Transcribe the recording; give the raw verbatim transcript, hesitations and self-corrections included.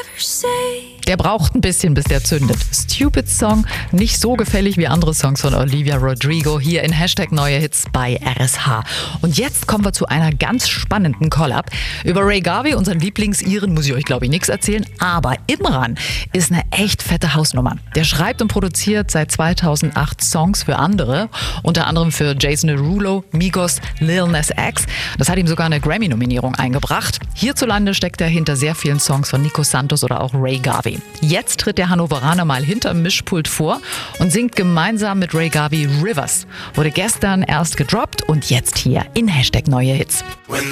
Der braucht ein bisschen, bis der zündet. Stupid Song, nicht so gefällig wie andere Songs von Olivia Rodrigo, hier in Hashtag Neue Hits bei R S H. Und jetzt kommen wir zu einer ganz spannenden Collab. Über Ray Garvey, unseren Lieblings-Iren, muss ich euch, glaube ich, nichts erzählen. Aber Imran ist eine echt fette Hausnummer. Der schreibt und produziert seit zweitausendacht Songs für andere, unter anderem für Jason Derulo, Migos, Lil Nas X. Das hat ihm sogar eine Grammy-Nominierung eingebracht. Hierzulande steckt er hinter sehr vielen Songs von Nico Santos oder auch Ray Garvey. Jetzt tritt der Hannoveraner mal hinterm Mischpult vor und singt gemeinsam mit Ray Garvey Rivers. Wurde gestern erst gedroppt und jetzt hier in Hashtag Neue Hits.